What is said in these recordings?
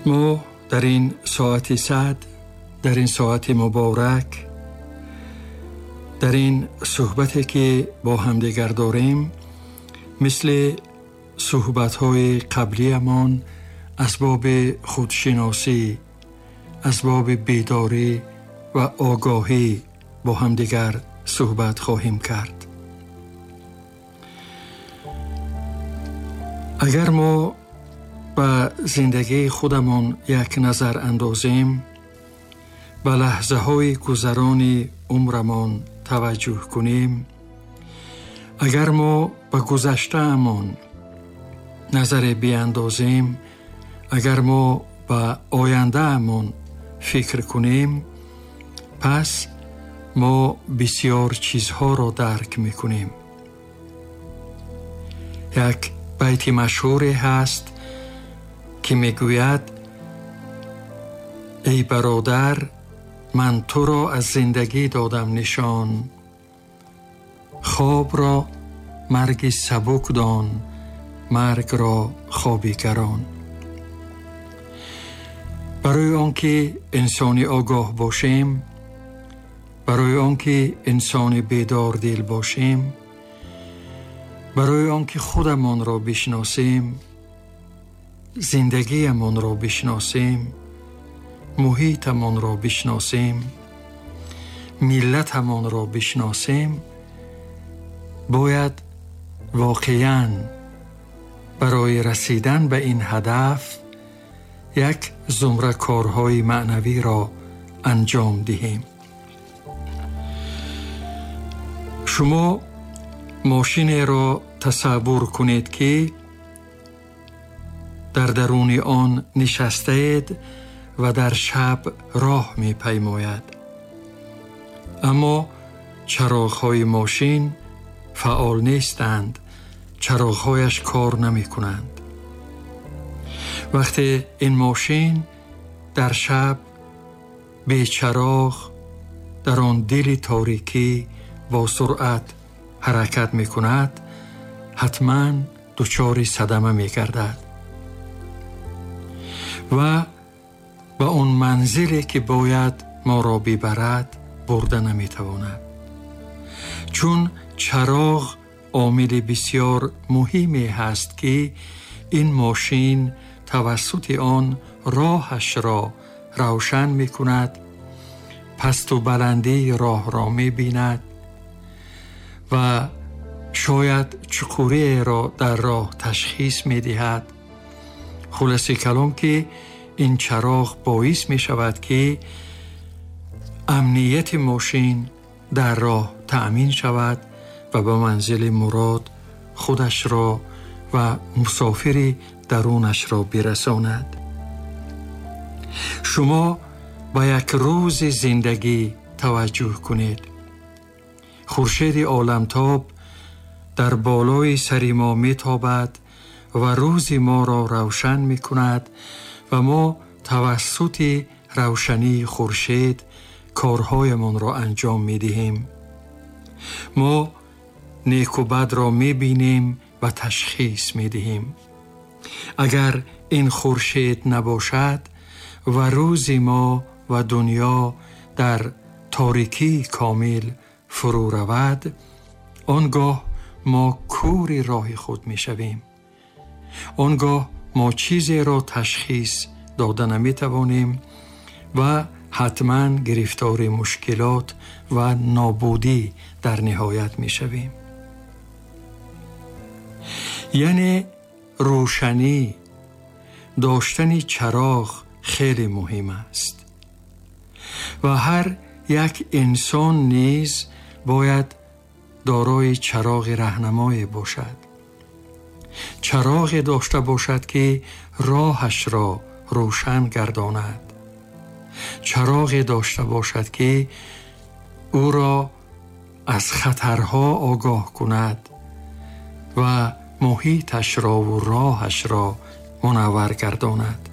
ما در این ساعت صد، در این ساعت مبارک، در این صحبتی که با همدیگر داریم، مثل صحبت‌های قبلیمان اسباب خودشناسی، اسباب بیداری و آگاهی با همدیگر صحبت خواهیم کرد. اگر ما به زندگی خودمان یک نظر اندازیم، به لحظه های گذران عمرمان توجه کنیم، اگر ما به گذشته امان نظر بیاندازیم، اگر ما به آینده امان فکر کنیم، پس ما بسیار چیزها را درک میکنیم. یک بیت مشهوری هست که میگوید: ای برادر، من تو را از زندگی دادم نشان، خواب را مرگ سبک دان، مرگ را خوابی گران. برای آنکه انسانی آگاه باشیم، برای آنکه انسان بیدار دل باشیم، برای آنکه خودمان را بشناسیم، زندگیمان را بشناسیم، محیطمان را بشناسیم، ملتمان را بشناسیم، باید واقعاً برای رسیدن به این هدف یک زمره کارهای معنوی را انجام دهیم. شما ماشین را تصور کنید که در درون آن نشسته اید و در شب راه می پیماید، اما چراغ‌های ماشین فعال نیستند، چراغ‌هایش کار نمی کنند. وقتی این ماشین در شب بی چراغ در آن دل تاریکی با سرعت حرکت می کند، حتما دچار صدمه می گردد و به اون منزلی که باید ما را ببرد برده نمی تواند. چون چراغ عامل بسیار مهمی هست که این ماشین توسط آن راهش را روشن می کند، پست و بلندی راه را می بیند و شاید چقوری را در راه تشخیص می دهد. خلاصه کلام که این چراغ باعث می شود که امنیت ماشین در راه تأمین شود و به منزل مراد خودش را و مسافر درونش را برساند. شما به یک روز زندگی توجه کنید. خورشید عالمتاب در بالای سر ما می تابد و روز ما را روشن می کند و ما توسط روشنی خورشید کارهایمان را انجام می دهیم. ما نیک و بد را می بینیم و تشخیص می دهیم. اگر این خورشید نباشد و روز ما و دنیا در تاریکی کامل فرو رود، آنگاه ما کور راه خود می شویم. آنگاه ما چیزی را تشخیص داده نمی توانیم و حتما گرفتار مشکلات و نابودی در نهایت می شویم. یعنی روشنی، داشتن چراغ خیلی مهم است و هر یک انسان نیز باید دارای چراغ راهنمایی باشد. چراغ داشته باشد که راهش را روشن گرداند. چراغ داشته باشد که او را از خطرها آگاه کند و محیطش را و راهش را منور گرداند.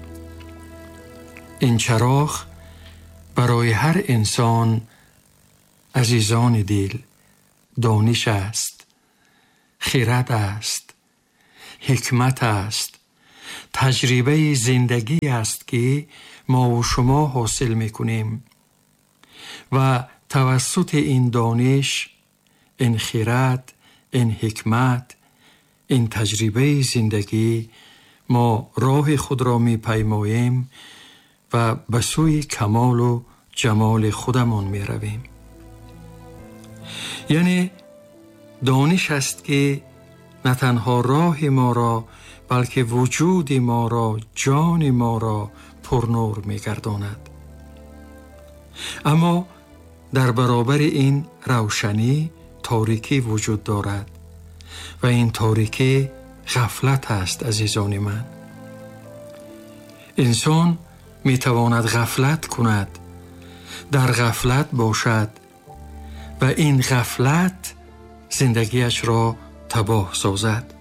این چراغ برای هر انسان عزیزان دل دانش است، خرد است، حکمت است تجربه زندگی است که ما و شما حاصل میکنیم و توسط این دانش، این خرد، این حکمت، این تجربه زندگی ما راه خود را می پیماییم و به سوی کمال و جمال خودمان می رویم. یعنی دانش است که نه تنها راه ما را بلکه وجود ما را، جان ما را پرنور می گرداند. اما در برابر این روشنی تاریکی وجود دارد و این تاریکی غفلت است. عزیزان من، انسان می تواند غفلت کند، در غفلت باشد و این غفلت زندگیش را تباه سازد.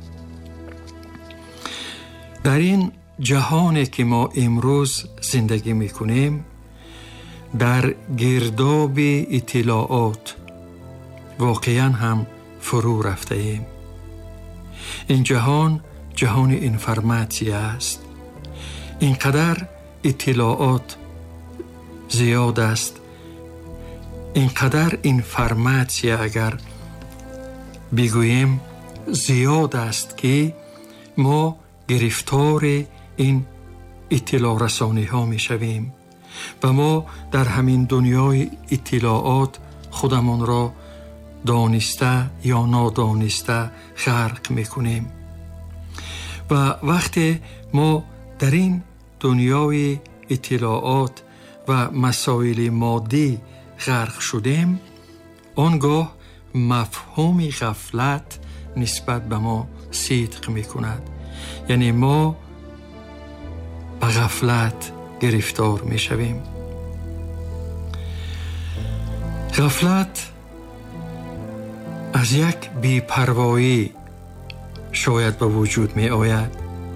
در این جهانی که ما امروز زندگی می کنیم، در گرداب اطلاعات واقعا هم فرو رفته ایم. این جهان اینفرماسیون است. اینقدر اطلاعات زیاد است، اینقدر اینفرماسیون اگر بگوییم زیاد است که ما گرفتار این اطلاع رسانی ها می شویم و ما در همین دنیای اطلاعات خودمان را دانسته یا نادانسته غرق می کنیم. و وقتی ما در این دنیای اطلاعات و مسائل مادی غرق شدیم، آنگاه مفهوم غفلت نسبت به ما صدق می کند. یعنی ما به غفلت گرفتار می شویم. غفلت از یک بی‌پروایی شاید به وجود می آید.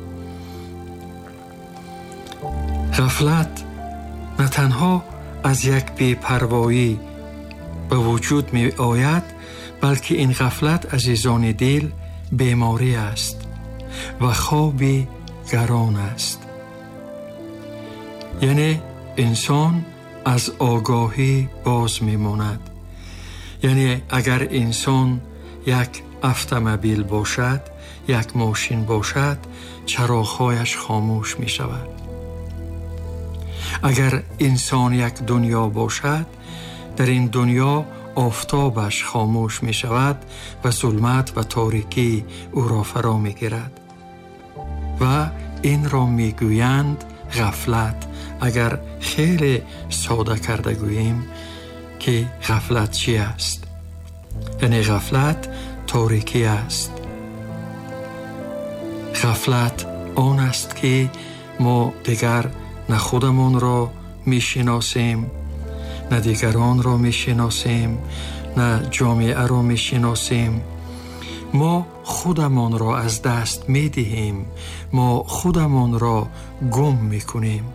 غفلت نه تنها از یک بی‌پروایی به وجود می آید، بلکه این غفلت عزیزان دل بیماری است و خوابی گران است. یعنی انسان از آگاهی باز می ماند. یعنی اگر انسان یک اتومبیل باشد، یک ماشین باشد، چراغ‌هایش خاموش می شود. اگر انسان یک دنیا باشد، در این دنیا آفتابش خاموش می شود و ظلمت و تاریکی او را فرا می گیرد و این را می گویند غفلت. اگر خیلی ساده کرده گوییم که غفلت چی است؟ یعنی غفلت تاریکی است. غفلت آن است که ما دیگر نه خودمان را می شناسیم، نه دیگران را می شناسیم، نه جامعه را می شناسیم. ما خودمان را از دست می دهیم، ما خودمان را گم می کنیم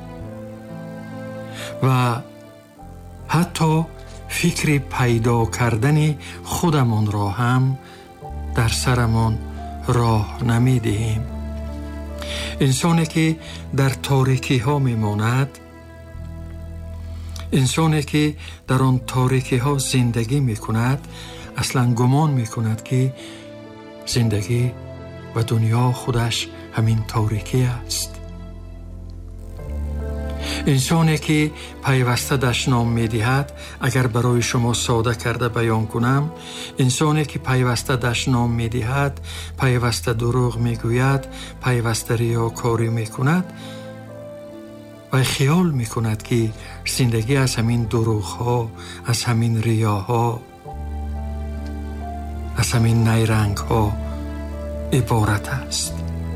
و حتی فکر پیدا کردن خودمان را هم در سرمان راه نمی دهیم. انسانی که در تاریکی ها می ماند، انسانی که در آن تاریکی ها زندگی می کند، اصلا گمان می کند که زندگی و دنیا خودش همین تاریکی است. انسانی که پیوسته دشنام می دهد، اگر برای شما ساده کرده بیان کنم، انسانی که پیوسته دشنام می دهد، پیوسته دروغ می گوید، پیوسته ریاکاری می کند و خیال می کند که زندگی از همین دروغ ها، از همین ریاها، از همین نیرنگ ها عبارت است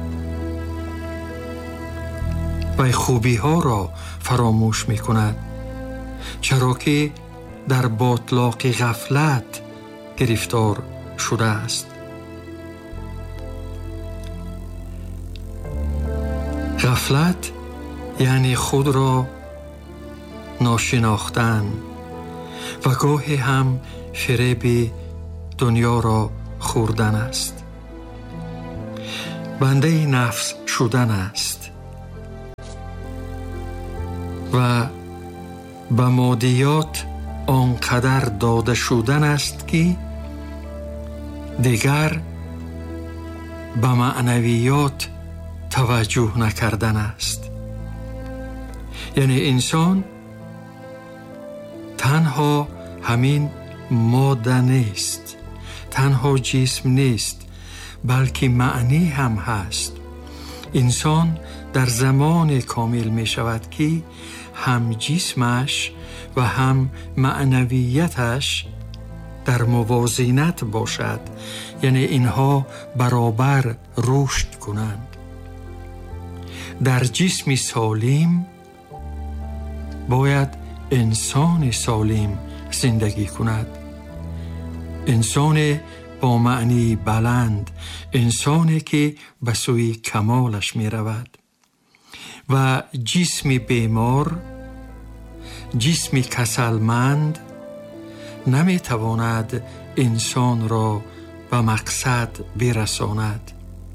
و خوبی ها را فراموش می کند، چرا که در باطلاق غفلت گرفتار شده است. غفلت یعنی خود را ناشناختن و گاهی هم فریب دنیا را خوردن است. بنده نفس شدن است و به مادیات آنقدر داده شدن است که دیگر به معنویات توجه نکردن است. یعنی انسان تنها همین ماده نیست، تنها جسم نیست، بلکه معنی هم هست. انسان در زمان کامل می شود که هم جسمش و هم معنویتش در موازنت باشد، یعنی اینها برابر رشد کنند. در جسم سالم باید انسان سالم زندگی کند، انسان با معنی بلند، انسانی که به سوی کمالش می رود. و جسم بیمار، جسم کسلمند نمی تواند انسان را به مقصد برساند.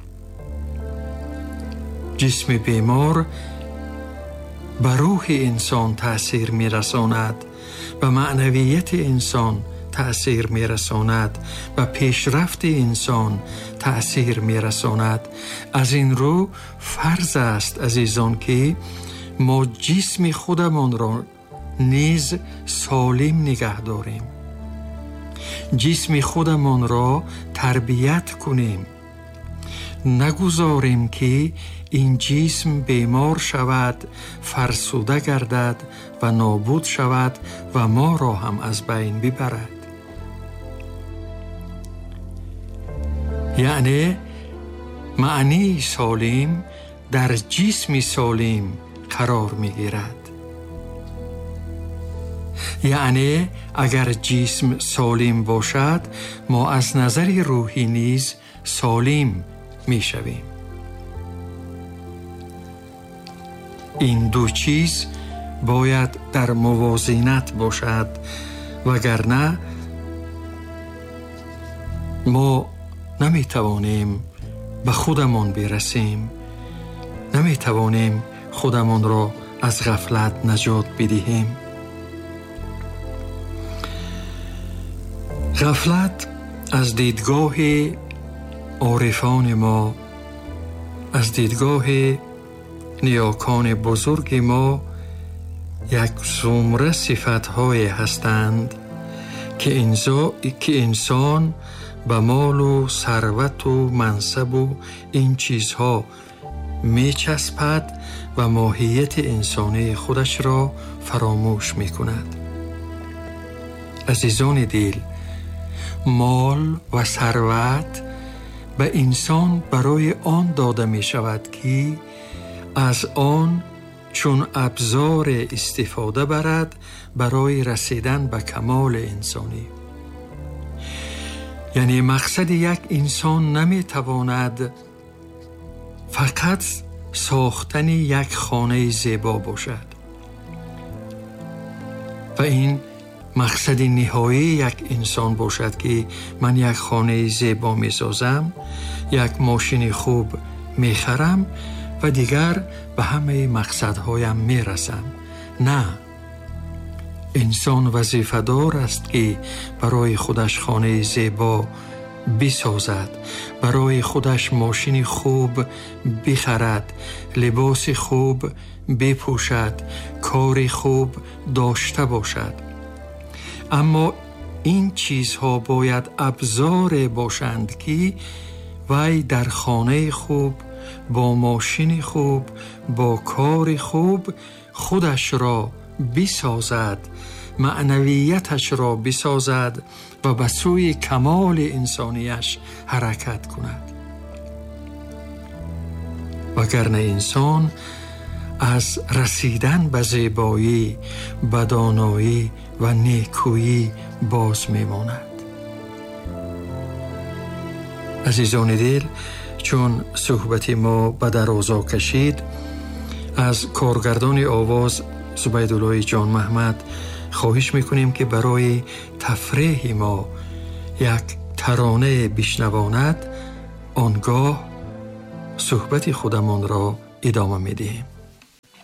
جسم بیمار به روح انسان تأثیر می رساند، به معنویت انسان تأثیر می رساند، به پیشرفت انسان تأثیر می رساند. از این رو فرض است عزیزان که ما جسم خودمان را نیز سالم نگه داریم، جسم خودمان را تربیت کنیم، نگذاریم که این جسم بیمار شود، فرسوده گردد و نابود شود و ما را هم از بین ببرد. یعنی معنی سالم در جسم سالم قرار می گیرد. یعنی اگر جسم سالم باشد، ما از نظر روحی نیز سالم می شویم. این دو چیز باید در موازنت باشد، وگرنه ما نمی توانیم به خودمان برسیم، نمی توانیم خودمان را از غفلت نجات بدهیم. غفلت از دیدگاه عارفان ما، از دیدگاه نیاکان بزرگ ما، یک زمره صفت‌های هستند که انسان به مال و ثروت و منصب و این چیزها می چسبد و ماهیت انسانی خودش را فراموش می کند. عزیزان دل، مال و ثروت به انسان برای آن داده می شود که از آن چون ابزار استفاده برد برای رسیدن به کمال انسانی. یعنی مقصد یک انسان نمی تواند فقط ساختن یک خانه زیبا باشد و این مقصد نهایی یک انسان باشد که من یک خانه زیبا می سازم، یک ماشین خوب می خرم و دیگر به همه مقصدهایم می رسم. نه، انسان وظیفه دار است که برای خودش خانه زیبا بسازد، برای خودش ماشین خوب بخرد، لباس خوب بپوشد، کار خوب داشته باشد. اما این چیزها باید ابزار باشند که وی در خانه خوب، با ماشین خوب، با کار خوب خودش را بسازد، معنویتش را بسازد و به سوی کمال انسانیش حرکت کند. وگرنه انسان از رسیدن به زیبایی، به دانایی و نیکویی باز میماند. عزیزان دل، چون صحبت ما به درازا کشید، از کارگردان آواز زبیدالله جان محمد خواهش میکنیم که برای تفریح ما یک ترانه بشنواند. آنگاه صحبت خودمان را ادامه می‌دهیم.